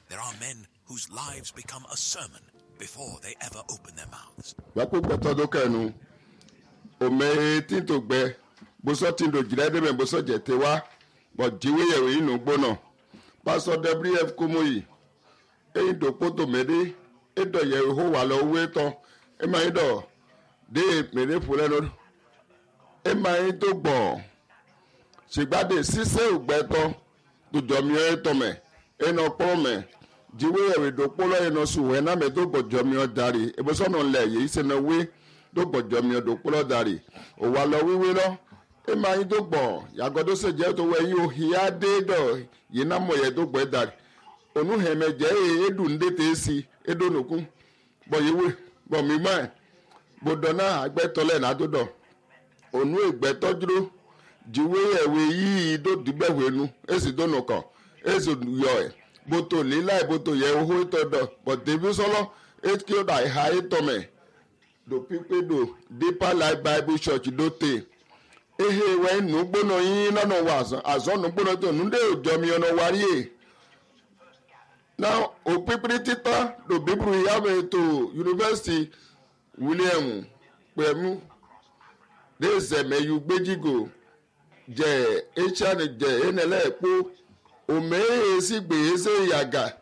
There are men whose lives become a sermon before they ever open their mouths. Bako gbeto do kenu. O me tinto gbe. Boso tindo jirede me boso jetewa. But jiwe yewe inu gbono. Pastor WF Kumuyi. E do poto mede. E do yewe ho wa lo we ton. E ma do de mede fure no. E ma to gbon. Sigbade sise ugbeto. Do jomi e to me. E no po me. Jiwe yewe do polo e no suwe na me do jomi o dari. E boso no le ye se no we do jomi o do polo dari. O wa lo wiwe lo. E ma yin do gbon yagodo se je to we yin o hia de do yin na mo ye do gbe dari. Onu he me je edu ndete si edo nokun. Bo yewe bo mi ma bo dona agbe tole na do do. Onu egbe tojuro jiwe yewe yi do digbewe nu esi do nokan esi yo e boto lila boto ye ho to do but debi solo et ki o da ha to me do pipe do Deeper Life Bible Church do te ehe we nu gbono yin na no wa azon nu gbono to nu de ojo mi ono wari e now o pipe tita do bibru ya me to University William pemu de se me yu gbejigo je echan je enele epo o me si gbe ese yaga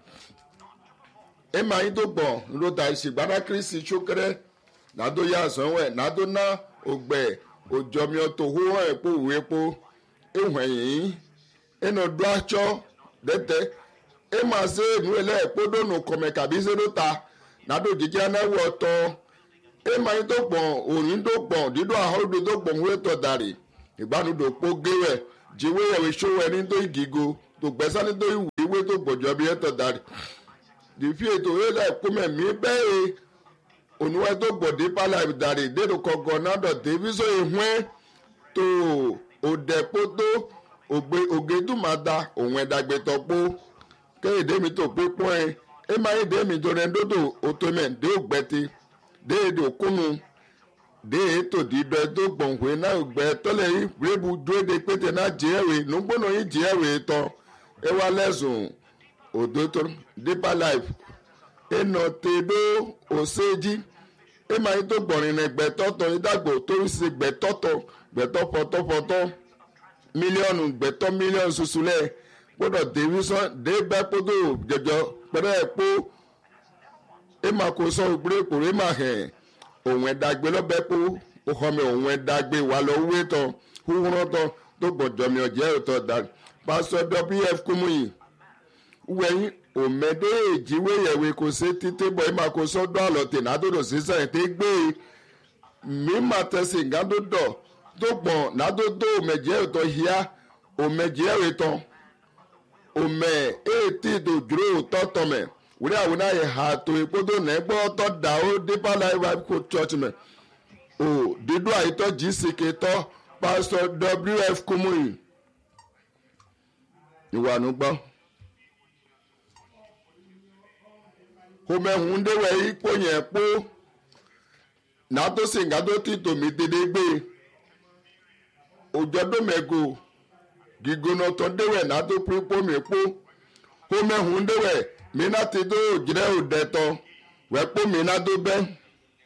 e ma yin to gbon lo da isigbara Kristi chokere na do ya sanwe na do na ogbe ojomi o to ho epo wepo ehwen eno do acho dete e ma se nu ele epo do no kome kabize do ta na do jije na wo to e ma yin to gbon orin do gbon dido ahodo do gbon we to dari igbanu do po gewe jiwe yewe showe ni do igigo to gbesa ni do iwe to gbojo bi eto dari di fi eto ele ko me mi be onuwe to gbo Deeper Life dari de do ko gonado deviso ehun to odepoto ogbe ogedumada ohun edagbe topo ke ede mi to pe pon e ma ede mi do rendodo otomen de ogbeti de do kunu de to di do gbonwe na ogbe tole rebu do de pete na jewe no gbono yin jewe to e wa lesun odotor Deeper Life eno tedo oseji e ma to gborin egbe toto idagbo to se gbe toto foto million gbe million susule gbodo division de be podo jojo pere epo e ma ko so gbre po re ma he ohun edagbe lo be po o ho me ohun edagbe wa lo we to huhun to gbojo mi oje to da Pastor WF Kumuyi uwe omede ejiwe yewe ko se tite boy ma ko so do alote na do se se te gbe mi ma te se ngado do gbon na do meje to hia o meje we to o me ti do dro to me wuri awuna ye ha to ipodo na egbo to da o Deeper Life Bible Church me o didu aito GCK to Pastor WF Kumuyi iwa nu gbo ko me hunde we ipo yen po na to singa do ti to mi dede gbe ojodo mego gigono to dewe na to pripo mi po ko me hunde we mi na ti do jire o de to we po mi na do be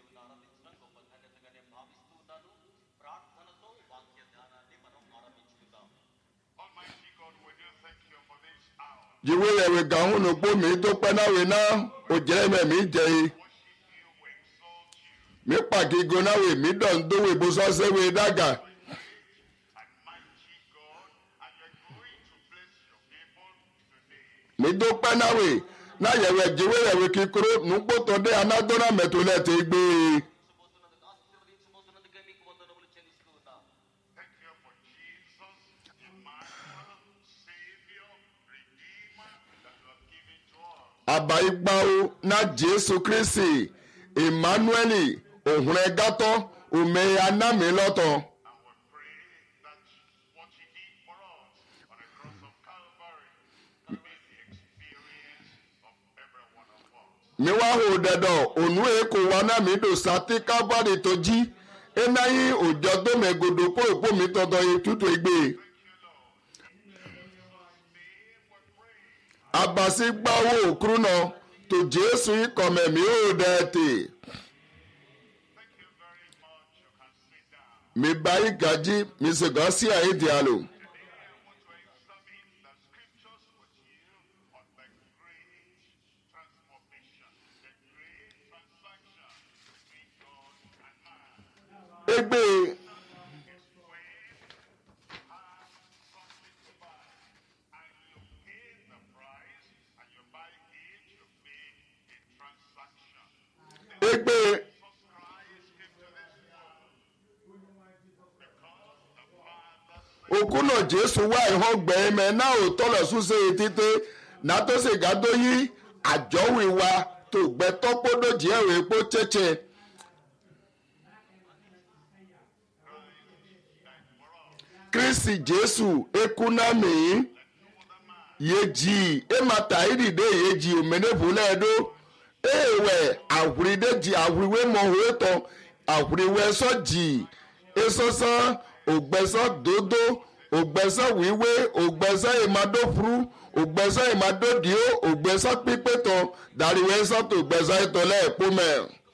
jiwe yewe gahun no po mi to pe na we na o jere me mi je mi pa gigo na we mi don do we bo so se we daga mi do pe na we na yewe jiwe yewe kikoro nu po to de anadona metole te gbe abayigbao na Jesu Kristi Emmanuel ohun egato ome anami loto mi wa ho dedo onu eko wa na mi do sati Calvary to ji enayi ojo to megodo po mi todo tutu egbe abasi gbawo okruno to Jesu ikomemi odete mi bayi gaji mi se gosi ayi dialo. Egbe okuno Jesu wa ihon gbe me na o tolo suse tite na to se gado yi ajowi wa to gbe topodo je we po cheche. Kristi Jesu ekunami yeji emata iride yeji omenebule edo ewe awuride ji awuriwe mohueto awuriwe soji esosa ògbẹ́sọ́ dodo ògbẹ́sọ́ wíwé ògbẹ́sọ́ ìmádófuru ògbẹ́sọ́ ìmádódìó ògbẹ́sọ́ pípẹ́tọ̀ dàríwẹ́sọ́ tó ògbẹ́sọ́ ìtọ́lẹ̀ ẹ̀pọ́mẹ́.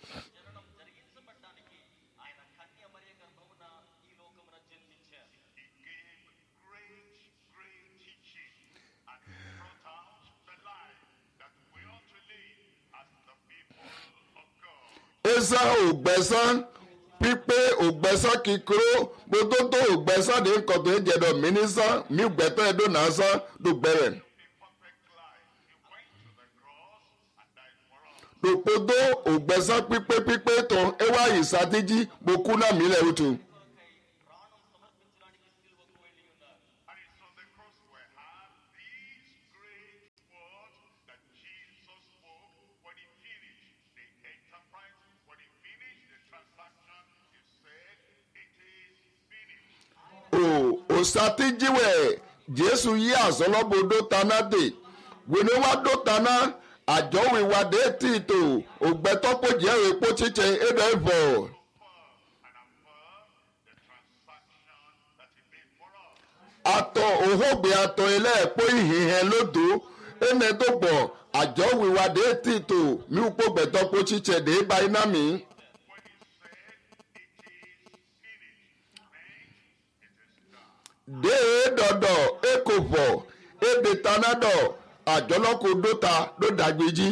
esa ògbẹ́sọ́ pípé ògbẹ́sọ́ kíkúrò gbótótó ògbẹ́sọ́ ní nkọ̀tún ìjẹ̀dọ̀ mínísán mi gbẹ̀tọ́ ẹ̀dọ́ náà sán lùgbẹ̀rẹ̀. lòpótó ògbẹ́sọ́ pípé tán ẹwà ìsátìjí gbókú náà mílẹ̀ òtún. Osatijiwe Jesu yi azolobodo tanade wene wa do tana ajowi wa de tito ogbetopo je epo chiche edevo ato ohogbe ato ele epo ihihe lodo ene to gbo ajowi wa de tito mi upo gbetopo chiche de ba inami. Dee dọdọ ekofo edetanadọ àjọlọkọ dota ló dàgbéjì.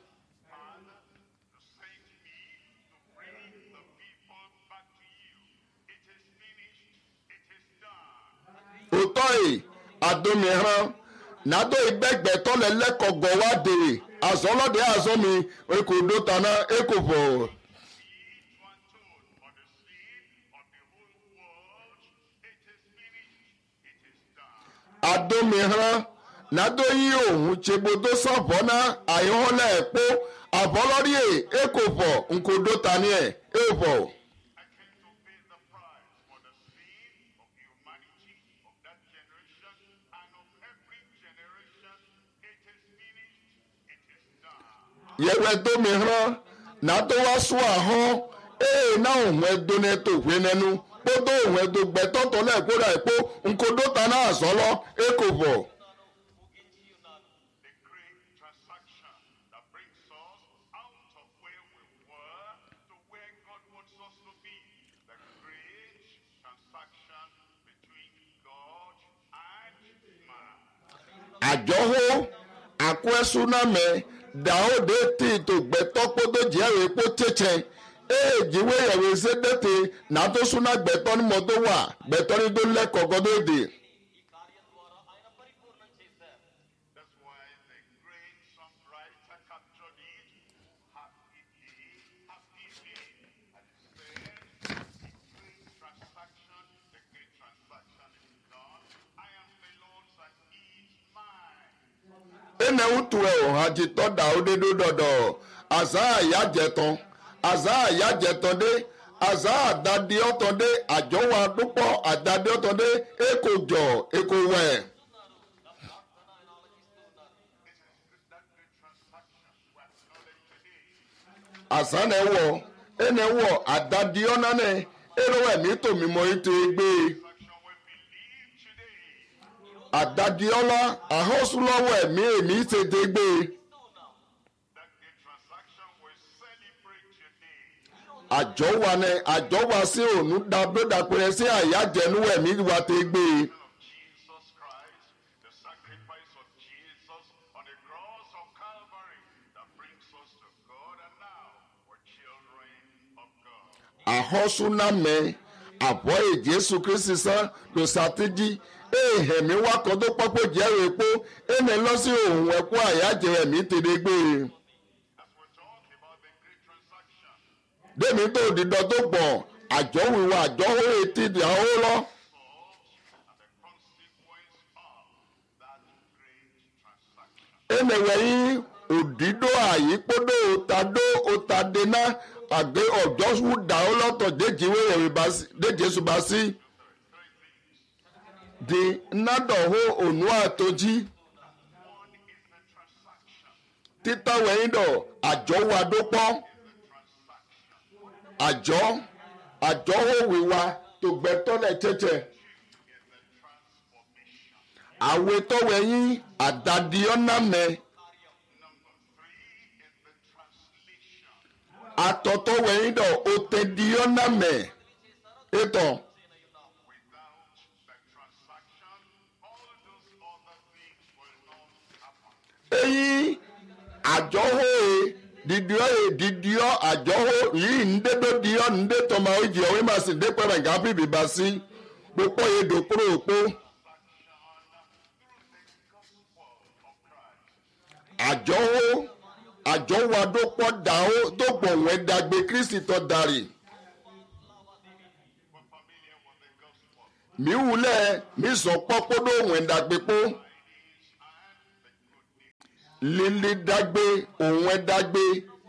òtọ́ ẹ̀ àdómìíràn nàdó ìgbẹ́gbẹ́ tọ́lẹ̀ lẹ́kọ̀ọ́gọ́ wá dèrè àzọ́lọ́dẹ àzọ́mi ekò dota náà ekofo. Adomihran nado yi ohun chegbodo sọfọna ayọhọlẹ epo abọlọrí ekofo nkodo tani efo. Yẹwẹ domihran nado wa sún ahọ́n náà ohun ẹdun tó hwe nẹnu. Kpodo òun ẹ̀dùn gbẹ̀tọ̀tọ̀ lẹ́ẹ̀kóra ẹ̀pọ̀ nkodo tana àzọ́lọ́ ekofo. Àjọhó àkúẹ́súnámẹ́ dàóde tí tó gbẹ̀tọ̀kpodo jẹ́ ẹ̀pọ̀ tẹ̀tẹ̀. Ejiwe yewe sedete na to suna gbẹ̀tọ́ ni mo tó wà gbẹ̀tọ́ ni tó lẹ́kọ̀ọ́ gọdọ èdè. Ene utu ẹ ọ̀hajì tọ́ da ó dédó dọ̀dọ̀ àzá àyà jẹ̀tán. Aza ayajẹtọdé aza adadi ọtọdé àjọwọ adúpọ adadi ọtọdé eko jọ eko wẹ. Aza na ẹwọ ẹna ẹwọ adadi ọnanẹ ẹrọ ẹmí tòmí mọ ètò ẹgbẹ. àdádìọ́lá àhọ́sùlọ́wọ́ ẹ̀mí èmi tètè gbé. àjọ wa sí òun dàpẹ́rẹ́ sí àyájẹ́nu ẹ̀mí wa tẹ́ gbé. àhọ́sùnàmẹ́ àbọ̀ Jésù Kristi sán ló ṣàtìjí èhèmí wa kan tó pọ́pọ́ jẹ́rìí epo ẹnì lọ sí òun ẹ̀kọ́ àyájẹ́ ẹ̀mí tètè gbé. dèmí tó dídọ́ tó pọ̀ àjọ wíwá àjọ etí ìdáwó lọ. ẹnìwẹ̀ yìí òdìdó àyíkpódó òtàdéná àgbẹ̀ ọ̀jọ́ wúdà ọlọ́tọ̀ déjìwé déjèsù bá sí. di nádọ̀hó ònú àtọ́jí títàwẹ̀ yìí dọ̀ àjọ wa dópọ̀ àjọ òwìwá tó gbẹtọ́lẹ̀ tẹ́tẹ́ àwetọ́wẹ̀ yìí àdàdíọ́nàmẹ́ àtọ̀tọ̀wẹ̀ yìí dọ̀ òtẹ̀díọ́nàmẹ́ ètò. èyí àjọwò didiọ àjọwò yìí ndédodiọ ndétọmọ ìjì ọwé máa sì dépẹrẹ nǹkan bíbí bá sí púpọ̀ yìí dòkúrò òpó. àjọwò adópọ̀ dàó dópọ̀ wẹ́ dàgbé Kristi tó darí. mi wulẹ̀ mi sọ pọ́pọ́dọ̀ wẹ́ dàgbé pọ́. lílí dágbé òun ẹ dágbé.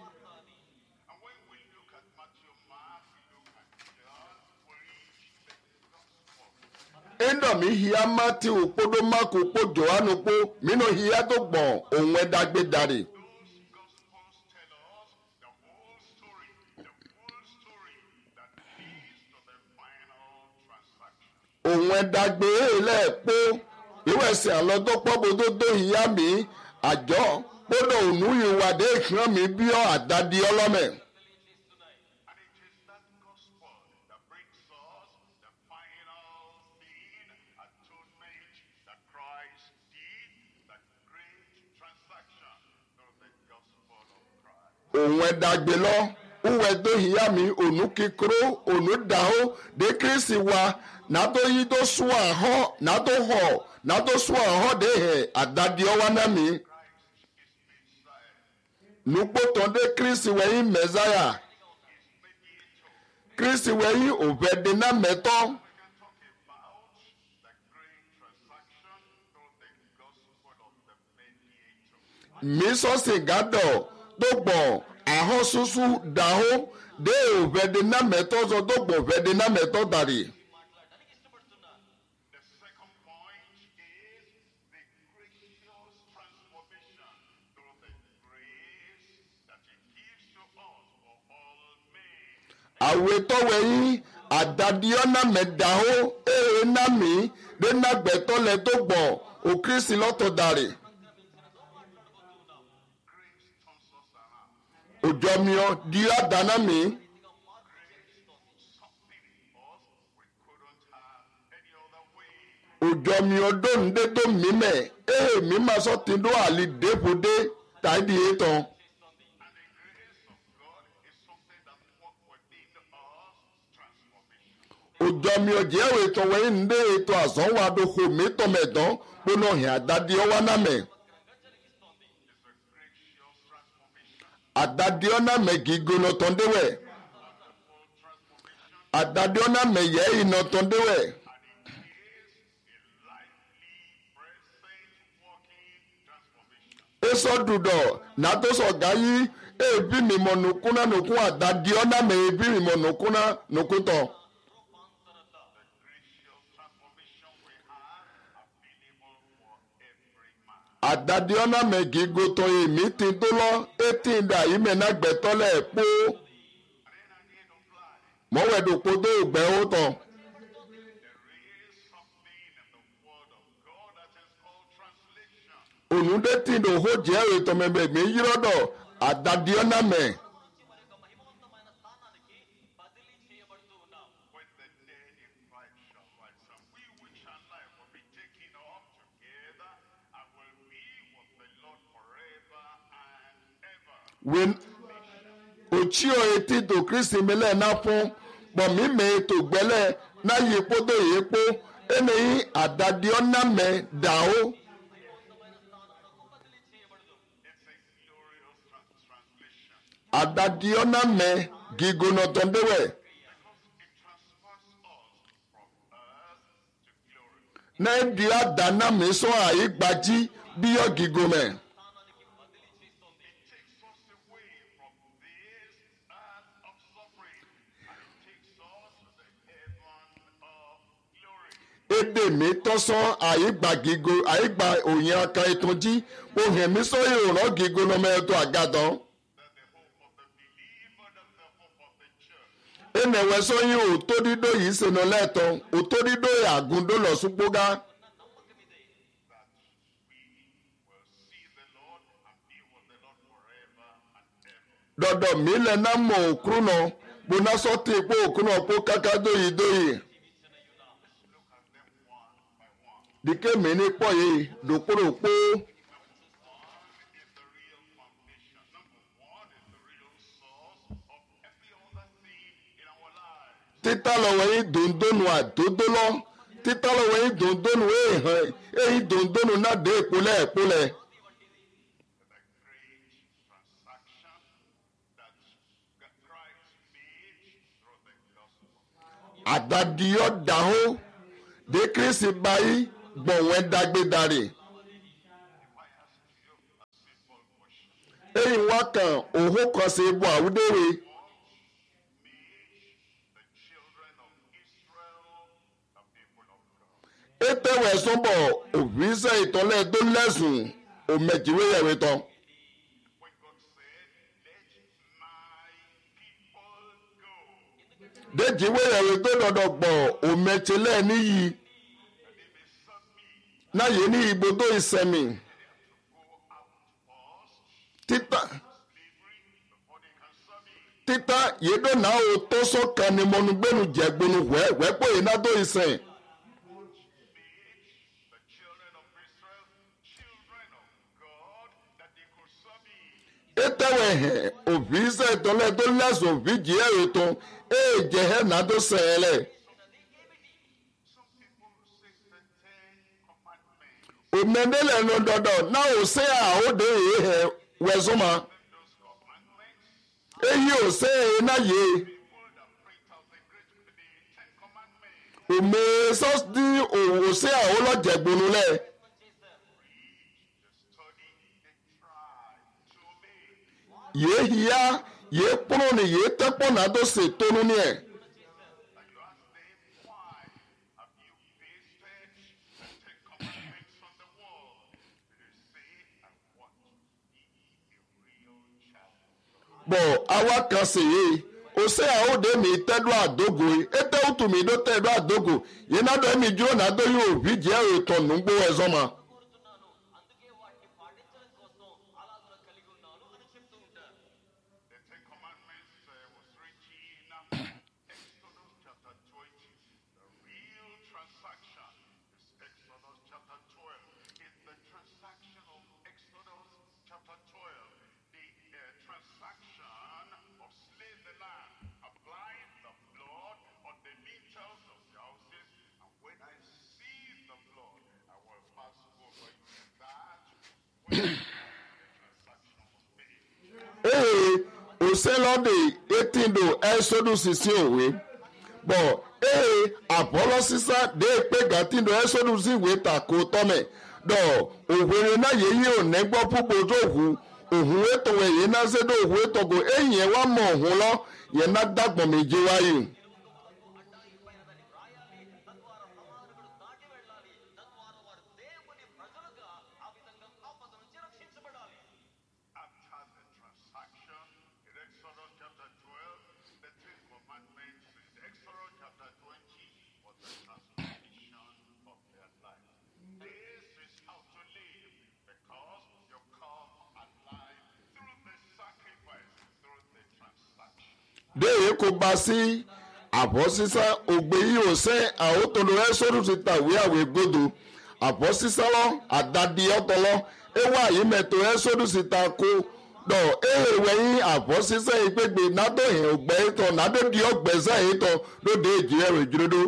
ẹnìdọ̀mí hìá Mátíù kpódó Máàkù kpó Jòhánù kpó mínú hìá tó gbọ̀n òun ẹ dágbé darí. òun ẹ dágbé èèlẹ̀ kpó ìwẹ̀sẹ̀ àlọ́ tó pọ́ bódó tó hìá mi. àjọ kpọ́dọ̀ ònú ìwádé ìhàn mi bí ọ́ àdádì ọlọ́mẹ. òun ẹ̀dàgbé lọ uwe tó hìyà mi ònú kíkúrú ònú dàó dé Kristi wa nàtó yí tó sún àhọ́ nàtó sún àhọ́ dé hẹ̀ àdádì ọwọ́ náà mi. nukpotɔnde Kristi wɛyin mɛzaya Kristi wɛyin òvɛdenamɛtɔ misɔsi gadɔ tó gbɔn ahɔsusu daho de òvɛdenamɛtɔ zɔ tó gbɔn òvɛdenamɛtɔ dari. àwetọ́wẹ̀ yìí àdàdíọ́nàmẹ̀dáhó èèyànàmí dénàgbẹ̀tọ́lẹ̀ tó gbọ̀n òkìrìsì lọ́tọ̀ dàrí. òjòmíọ́ di àdánàmí. òjòmíọ́ dóńdé tó mímẹ̀ èèmí máa sọ tìǹdó àlì dépòdé tàbí ètò. òjòmí ọjẹ́ ẹ̀wọ̀ ètò wẹ̀yìn ndé ètò àzọ́wádó hòmí tọmẹ̀dán gbóná hìn àdádì ọwánàmẹ̀. àdádì ọ̀nàmẹ̀ gígbóná tọ́ndéwẹ̀. àdádì ọ̀nàmẹ̀ yẹ́ ìnà tọ́ndéwẹ̀. èso dùdọ̀ nàtọ́sọ̀ gáyí èbí mímọ̀ nùkúnà nùkún àdádì ọ̀nàmẹ̀ èbí mímọ̀ nùkúnà nùkútọ̀. àdàdíọ́nàmẹ̀gì gòtò èmi ti tó lọ etí ìdá yìí mẹ́ná gbẹ̀tọ́lẹ̀ pó mọ́wẹ́dòpó tó gbẹ́ ó tán. onude tindo ho jewe to mebe me yirodo adadioname When the dead in Christ shall rise up, we which are alive will be taken up together and will be with the Lord forever and ever. when ochio etindo Kristi mele na fun bo mi me to gbele na yipo do yipo eni adadioname dao It's a glorious translation adadioname gigonotondewe because it transfers us from earth to glory. na di adaname so aigbaji biyo gigome It takes us away from this earth of suffering and it takes us to the heaven of glory. ede mi tọ́sán àyígbà gígo àyígbà òyìn aka ìtúnjí ohun mi sọ ìròrán gígo lọmọ ẹtọ àgàdán That the hope of the believer, that the hope of the church. ẹnẹwẹ sọyìn òtó dídó yìí sínú lẹ́tọ̀ òtó dídó àgùndó lọ súpógá That we will see the Lord and be with the Lord forever and ever. dọdọ mi lẹ náà mọ òkúrú náà gbóná sọtì pé òkúrú náà pó káká dóyìí dóyìí Let's look at them one by one. dìkẹ́ mi ní pọ̀ yìí dòpòròpó One is the real foundation. Number one is the real source of every other thing in our lives. títà lọ́wọ́ yìí dòńdónù àdódó lọ títà lọ́wọ́ yìí dòńdónù èèhàn èyí dòńdónù náà dé ìpolẹ̀ ìpolẹ̀. The great transaction that Christ made through the gospel. àdàdìyọ dàhó dé Kristi báyìí gbọ̀wẹ́ dágbédarè. If I ask you a simple question, èyí wá kan òhó kan sí ibò àwùdéwé made the children of Israel the people of God? ètèwẹ̀ sọ́bọ̀ òfìsẹ́ ìtọ́lẹ̀ tó lẹ́sùn òmẹ̀jìwéyẹ̀wé tán. When God said, let my people go, déjìwéyẹ̀wé tó dọ̀dọ̀ gbọ̀ òmẹ̀tìlẹ̀ níyì that they may serve me, náà yé ní ibodò ìsẹ̀mì go out first, títà slavery, before they can serve me. títà yédò náà ó tó sọ́kàn ni mọ́nugbẹ́nu jẹ̀gbọ́nu wẹ́pọ̀ yìí náà tó ìsẹ̀. Made the children of Israel children of God that they could serve me. ètèwẹ̀ hẹ̀ òfìsẹ́ ìtọ́lẹ̀ tó lẹ́sùn òfìjì ẹ̀rọ tán èèjẹ̀ hẹ̀ náà tó sẹ̀yẹlẹ̀. Some people say the 10 commandments. òmẹ̀ndẹ́lẹ̀ ló dọ̀dọ̀ náà ò sẹ́ àhóde yìí hẹ̀ wẹ̀sùnmá Those commandments, èyí ò sẹ́ ẹ̀ náà yé people that print out the 10 commandments, òmè sọ́sí òwò sẹ́ àhólọ́jẹ̀gbọ́nu lẹ̀. they study, they try to obey. yéé hìyá yéé kpọ́nù ni yéé tẹ́kpọ́ náà tó sè tónú ni ẹ̀. And you ask them, why have you pasted the 10 commandments on the wall? They say, I want to be a real child. bọ̀ àwa kan sì yé o sẹ́ àhóde mi tẹ́dọ̀ àdógò yìí ètè òtù mi dó tẹ́dọ̀ àdógò yìí náà dọ̀ mi dúró náà tó yóò fi jẹ́ ètò nùgbò ẹ̀zọ́ ma. The 10 commandments was written Exodus chapter 20. The real transaction is Exodus chapter 12. In the transaction of Exodus chapter 12, the transaction of slaying the lamb, applying the blood on the lintels of the houses, and when I see the blood, I will pass over you. That when the transaction was made. ee òsèlọ́dẹ̀ ètìndò ẹ́sọ́dún sísìn òwe bọ̀ ee àbọ̀lọ́ sísá dé pé gàtìndò ẹ́sọ́dún sí ìwé tàkó tọ́mẹ̀ dọ̀ òwèrè náà yéyí ò nẹ́gbọ́ púpọ̀ tó hù òhun ètò ẹ̀yẹ náà ṣẹ́dọ̀ òhun ètò kò ẹ̀yìn ẹ̀ wá mọ̀ òhun lọ yẹn náà dàgbọ̀n méje wáyé. After the transaction in Exodus chapter 12, the 10 commandments in Exodus chapter 20 was the transformation of their life. This is how to live because déyìí kò bá sí àbọ̀ sísá ògbé yìí ò sẹ́ àwọn tó lọ ẹ́sọ́rù ti tàwé àwẹ̀ gbọdọ̀ àbọ̀ sísá lọ àdàdì ọ̀tọ̀ lọ ewa yìí mẹ́tò ẹ́sọ́rù ti ta kó dọ̀ ehèwẹ̀ yìí àbọ̀ sísá yìí pépè nàdó yẹn ògbẹ́ ìtọ̀ nàdó di ọgbẹ́ sá yìí tọ̀ lóde èjì ẹ̀rọ ìjúdodo.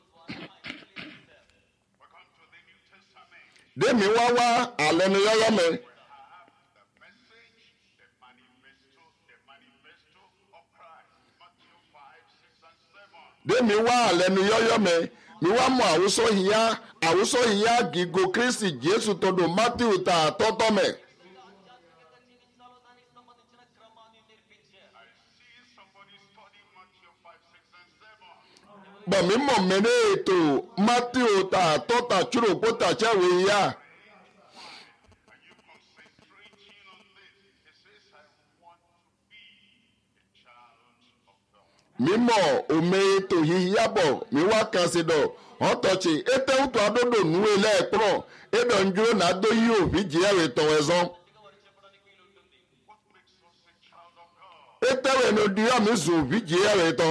dèmi wá wá àlẹ́ ni yọ́yọ́ mi. dèmi wá àlẹ́nu yọ́yọ́ mẹ́ mi wá mọ àwùsọ ìyá gígo kristi jésù tọdún matthew ta àtọ́tọ́ mẹ́. bọ̀mí mọ̀ mẹ́rẹ́ ètò matthew ta àtọ́ta chúròpó tàṣẹ́wé yá. mímọ ome ètò yìí yàbọ̀ mi wá kan sí dọ̀ ọ̀tọ̀ọ̀chì ètèwùtò adódò nùwé lẹ́ẹ̀kúrọ̀ èdò ń dúró náà dó yìí òbí jìyàwó tọ̀ ẹ̀zọ́. ètèwé ni odi ọ̀mí zùn òbí jìyàwó tọ̀.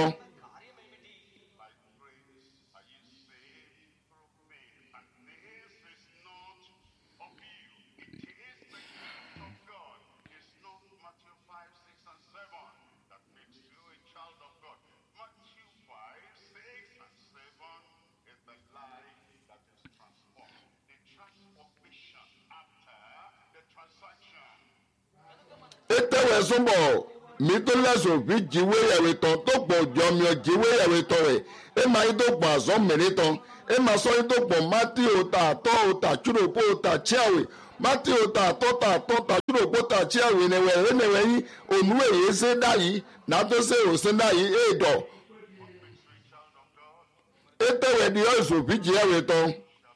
ètèwé súnbọ̀ mi tó lẹ́sùn òbí jìwé yẹ̀wé tán tó pọ̀ jọmi ọ̀jìwé yẹ̀wé tán rẹ̀ ẹ máa yí tó pọ̀ àzọ́ mẹ́rin tán ẹ máa sọ yí tó pọ̀ matthew ta àtọ́ ta chúròpó ta chíàwé matthew ta àtọ́ ta chúròpó ta chíàwé nẹ̀wẹ̀ yín ònú èyí ṣe dá yìí nàtó ṣe òṣè dá yìí èèdọ̀ ètèwé ni ọ̀sùn òbí jìyàwó tán.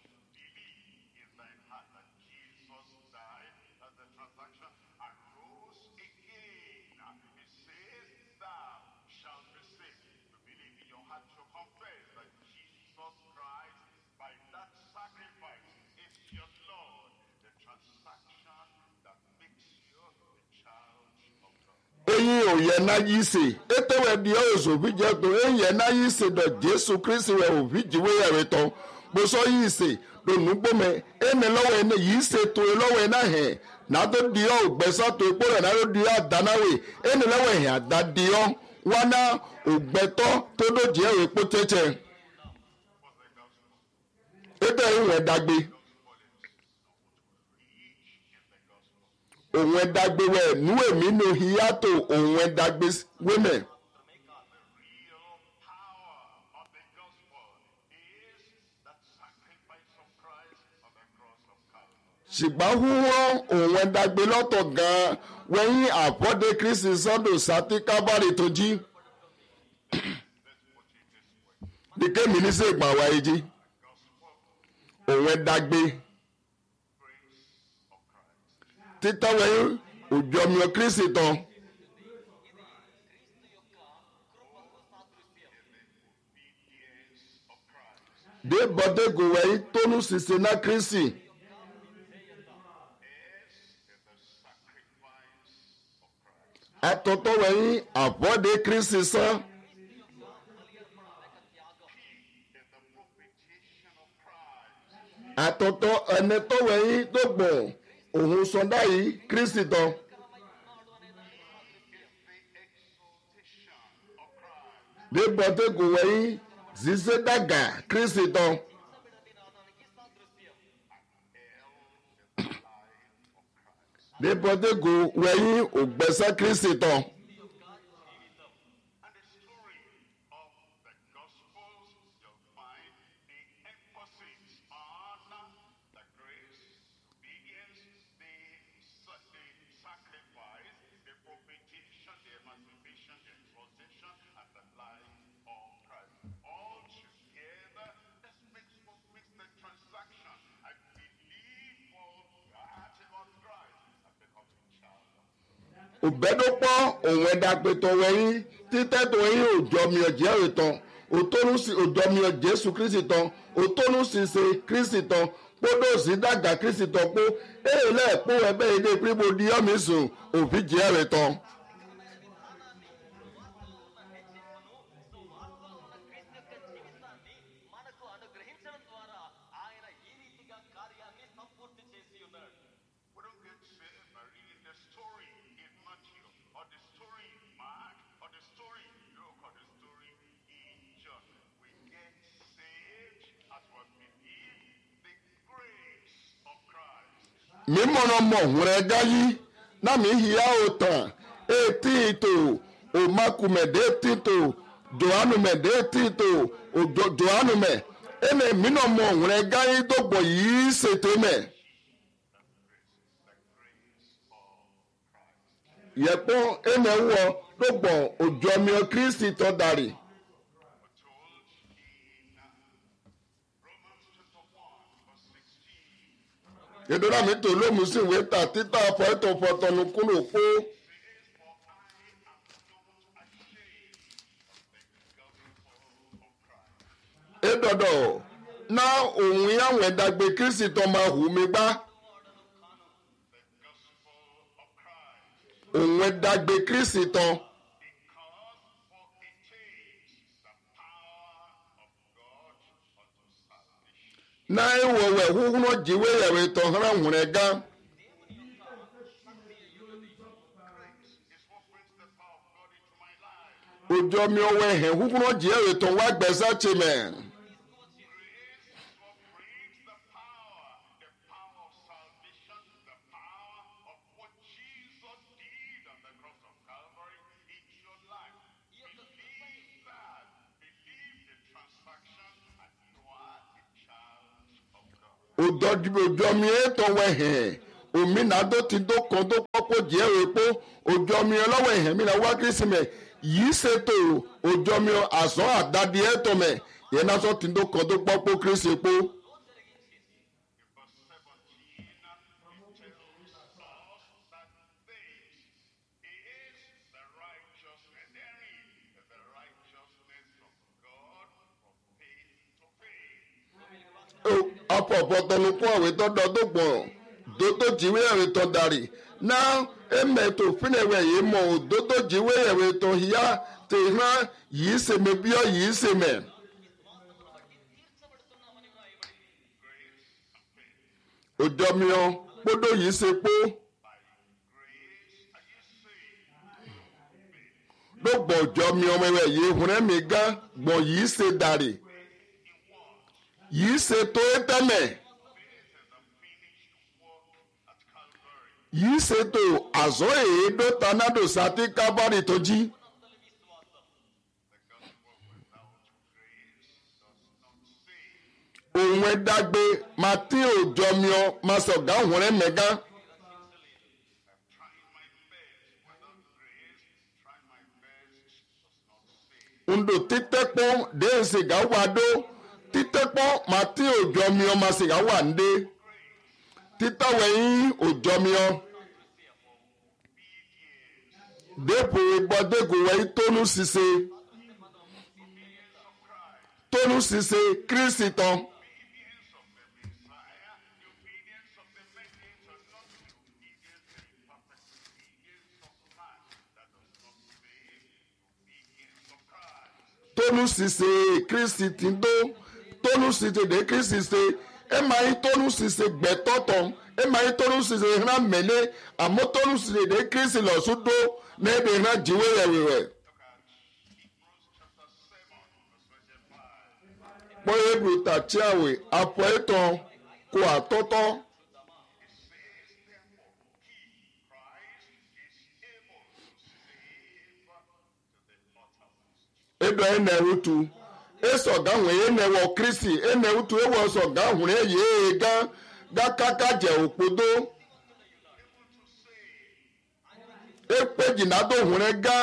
eyin òye náyí sè ètèwé di ọ̀sùn òbí jẹ́ tó eyín náyí sè dọ̀ jésù kristi rẹ̀ òbí jìwé yẹ̀wé tán gbèsò yìí sè lónìí gbọ́mẹ ẹnì lọ́wọ́ ẹni yìí sè tó lọ́wọ́ ẹ̀ náà hẹ̀ nàdó di ọ́ ògbẹ́sà tó epo rẹ̀ nàdó di ọ́ àdánáwé ẹnì lọ́wọ́ ẹ̀hìn àdádì ọ́ wọnà ògbẹ́tọ́ tó dòjì ẹ̀wé pọ́ tẹ́tẹ́ ètò ìwẹ̀ dàgbé. òun ẹ̀dàgbé wẹ̀ núwè mí nù híyàtò òun ẹ̀dàgbé wẹ́mẹ̀. ṣùgbọ́n húwọ́ òun ẹ̀dàgbé lọ́tọ̀ gan-an wẹ́yìn àpọ́dé kristi sọ́dọ̀ sátí kábàárì tó jí. dìkẹ́ mi ní sèpà wáyé jí òun ẹ̀dàgbé. títọ́wé òjò mi ò kírísì tán. dé bọ́dégò wẹ̀yí tónú ṣiṣẹ́ náà kírísì. àtọ̀tọ̀ wẹ̀yí àbọ̀dé kírísì sán. àtọ̀tọ̀ ẹni tó wẹ̀yí tó gbọ̀n. òun sọdá yìí kristi tán. bí bọ́tẹ́gù wẹ̀yìn ṣiṣẹ́ dàgà kristi tán. bí bọ́tẹ́gù wẹ̀yìn ògbẹ́sẹ̀ kristi tán. òbẹ́dọ́pọ̀ òun ẹ̀dàgbẹ̀tọ̀ wẹ̀yìn títẹ́tọ̀ wẹ̀yìn òjọ́mi ọ̀jẹ́ ìtàn òtónúsì òjọ́mi ọ̀jẹ́ Jésù Kristi tán òtónúsì ṣe Kristi tán kpódòsì dàgà Kristi tán kpó èèlẹ̀ kpó ẹbẹ̀ yìí dé pípò di ọ̀mì sùn òbí jẹ́ rẹ̀ tán. mímọ́nà mọ̀ wúrẹ́ gáyí náà mi hìyà òtàn etí ìtò òmàkùmẹ̀dé tìtò jòhánùmẹ̀dé tìtò jòhánùmẹ̀ ẹnẹ mínà mọ̀ wúrẹ́ gáyí tó gbọ̀ yìí ṣètò mẹ́. yẹ̀pọ̀ ẹnẹ wọ tó gbọ̀ òjò mi ọ Kristi tọ́ darí. Ìdúrà mi tò lómù sí ìwé ta títà fọ́tò fọ́tọ̀nù kúrò pé. Ìdọ̀dọ̀ ná òun yàwọn ẹ̀dàgbé Kristi tó máa hù mí gbá. Òun ẹ̀dàgbé Kristi tó. Na ewowe huhuno jiwe yawe to hana hunega ojo mi owe he huhuno jiwe to wa gbesa chime ojo mi eto we he omi na do ti do kan do popo je epo ojo mi lowo he mi na wa Kristi me yi seto ojo mi aso adadi eto me ye na so ti do kan do popo Kristi epo. Apọ̀pọ̀tọ̀nukú ọ̀wé tọ́dọ̀ tó gbọ̀n dótó jíwé ẹ̀wé tó darí náà ẹ̀mẹ̀ tó fúnẹ̀wẹ̀ yìí mọ̀ dótó jíwé ẹ̀wé tó yá tó hàn yìí sèmi bíọ́ yìí sèmẹ̀. òjò mìíràn kpódó yìí ṣe kpó lógbò òjò mìíràn mẹ́wẹ̀ yìí hùnẹ́mì gán gbọ̀n yìí ṣe darí. Yìí ṣe tó tẹ́lẹ̀ yìí ṣe tó àzọ́ èédó tanádò sátí kábàárì tó jí. Òun ẹ̀dàgbé máa tí òjò miọ́ máa sọ̀gá òun rẹ̀ mẹ́gá. Ndo títẹ́pọ̀ dé ìsìgá wà dó. Títẹ́pọ̀ máa tí òjò miọ́ máa sìgá wà ndé. Títàwẹ̀yìn òjò miọ́. Dépò ìbọ̀dégùwẹ̀ tónú ṣiṣe. Tónú ṣiṣe Kristi tán. Tónú ṣiṣe Kristi ti dó. Tónú ṣiṣe de Kristi ṣe. Ẹ máa ń tónú ṣiṣe gbẹ̀tọ̀tọ̀. Ẹ máa ń tónú ṣiṣe hàn mẹ́lẹ́. Àmọ́ tónú ṣiṣe de Kristi lọ́sùn dó. N'ebe hàn jíwé yẹ̀wẹ̀wẹ̀. Kpọ́yé bruta chiawe apọ̀ ẹ̀tọ́ kó àtọ́tọ́. Edo enerutu esọ̀gá hùn enewọ̀ Kristi enerutu ewọ̀ sọ̀gá hùn eyé gákáká jẹ̀ òkpodo. Ekpeji nado hùn gá.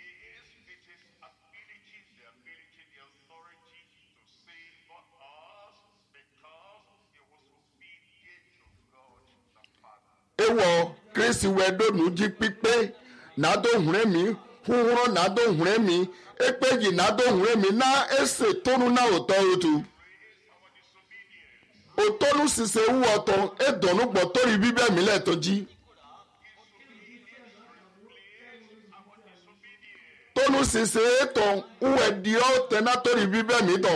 Ewọ Kristi wedonu jí pípé nado hùn mi húhúrọ̀ nado hùn mi ekpeji nado hùn mi ná ese tónu ná òtọ́ otu. Òtónu ṣiṣẹ́ wú ọ̀tọ̀ edọ̀nù gbọ̀ torí bíbẹ́ mi lẹ́tọ̀ jí. Tónu ṣiṣẹ́ ètò wúwẹ̀ di ọ́ tẹ̀ná torí bíbẹ́ mi tọ̀.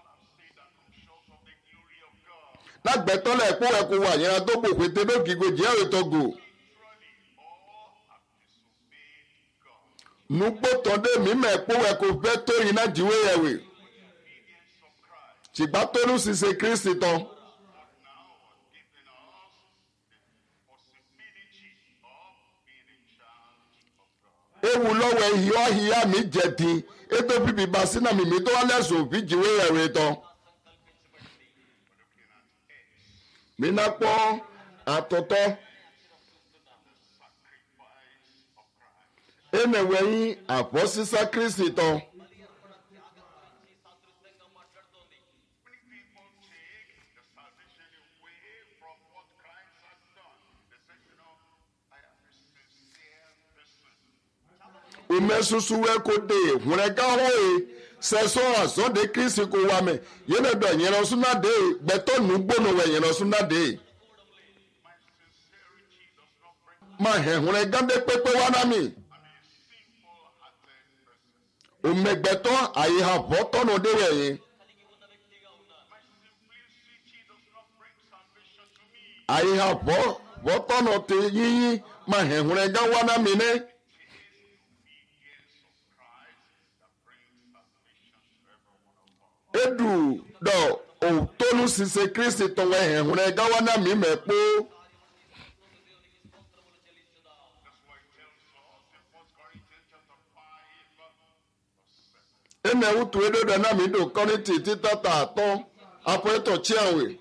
Lágbẹ̀tọ́lẹ̀ ẹ̀kúwẹ̀ kó wà yẹn tó gbòkè tẹ́lẹ̀ gígbé jẹ́ ètò gò. Nugbótọ́dé mímẹ̀ ẹ̀kúwẹ̀ kó fẹ́ torí náà jíwé yẹ̀wé. Ṣìgbà tónu ṣiṣẹ́ Kristi tán. ewu lọ́wọ́ ehi ọhịa mi jẹ̀dí eto bíbí basina mímí tó wá lẹ́sùn fíjìwé ẹ̀rẹ́ tán. mi ná pọ́ àtọ̀tọ̀ ẹnẹ̀wẹ̀yìn àpọ̀ sísá kristi tán. umesusuwe kode hunrega hoe seso asode krisi ko wame yene do yen osuna de beto nugbono we yen osuna de ma he hunrega de pepe wana mi umegbeto ayi ha boto no de we yen ayi ha boto no te yin ma he hunrega wana mi ne edu dɔ otonu sise kristi tɔwɔ ɛhɛnhunɛ gawana mi mɛ kpo. ene wutu edo dana mi do kɔriti titata atɔ apɔ etɔ tsiawe.